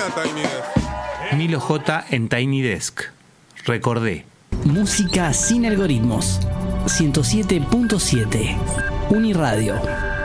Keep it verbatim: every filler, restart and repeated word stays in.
Tiny Desk. Milo J en Tiny Desk. Recordé. Música sin algoritmos. ciento siete punto siete. Uniradio.